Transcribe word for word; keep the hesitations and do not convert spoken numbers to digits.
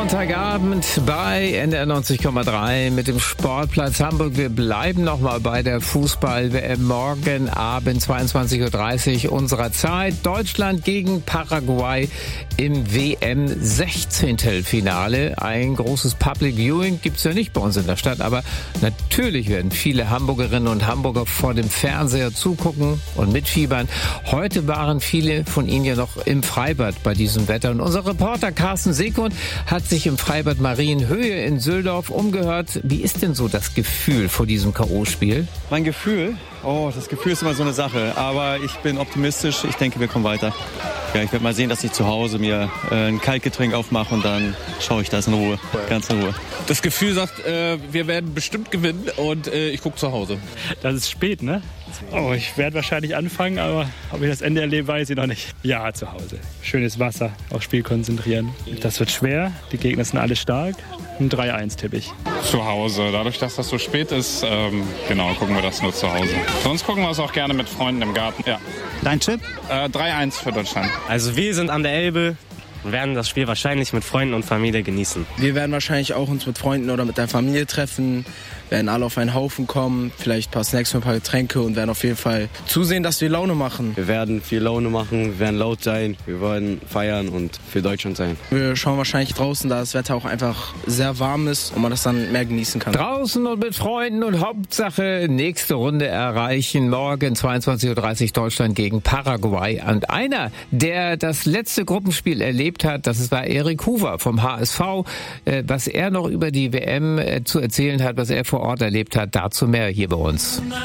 Sonntagabend bei N D R neunzig Komma drei mit dem Sportplatz Hamburg. Wir bleiben nochmal bei der Fußball-W M. Morgen Abend zweiundzwanzig Uhr dreißig unserer Zeit. Deutschland gegen Paraguay im W M-Sechzehntelfinale. Ein großes Public Viewing gibt's ja nicht bei uns in der Stadt, aber natürlich werden viele Hamburgerinnen und Hamburger vor dem Fernseher zugucken und mitfiebern. Heute waren viele von Ihnen ja noch im Freibad bei diesem Wetter. Und unser Reporter Carsten Sekund hat sich im Freibad Marienhöhe in Söldorf umgehört. Wie ist denn so das Gefühl vor diesem K O-Spiel? Mein Gefühl? Oh, das Gefühl ist immer so eine Sache. Aber ich bin optimistisch. Ich denke, wir kommen weiter. Ja, ich werde mal sehen, dass ich zu Hause mir äh, ein Kaltgetränk aufmache und dann schaue ich das in Ruhe. Ganz in Ruhe. Das Gefühl sagt, äh, wir werden bestimmt gewinnen und äh, ich gucke zu Hause. Das ist spät, ne? Oh, ich werde wahrscheinlich anfangen, aber ob ich das Ende erlebe, weiß ich noch nicht. Ja, zu Hause. Schönes Wasser, aufs Spiel konzentrieren. Das wird schwer, die Gegner sind alle stark. Ein drei eins tippe ich. Zu Hause. Dadurch, dass das so spät ist, ähm, genau, gucken wir das nur zu Hause. Sonst gucken wir es auch gerne mit Freunden im Garten. Ja. Dein Tipp? Äh, drei eins für Deutschland. Also wir sind an der Elbe und werden das Spiel wahrscheinlich mit Freunden und Familie genießen. Wir werden wahrscheinlich auch uns mit Freunden oder mit der Familie treffen, werden alle auf einen Haufen kommen, vielleicht ein paar Snacks und ein paar Getränke und werden auf jeden Fall zusehen, dass wir Laune machen. Wir werden viel Laune machen, wir werden laut sein, wir wollen feiern und für Deutschland sein. Wir schauen wahrscheinlich draußen, da das Wetter auch einfach sehr warm ist und man das dann mehr genießen kann. Draußen und mit Freunden und Hauptsache nächste Runde erreichen. Morgen zweiundzwanzig Uhr dreißig Deutschland gegen Paraguay. Und einer, der das letzte Gruppenspiel erlebt hat, das war Erik Hoover vom H S V. Was er noch über die W M zu erzählen hat, was er vor Ort erlebt hat, dazu mehr hier bei uns.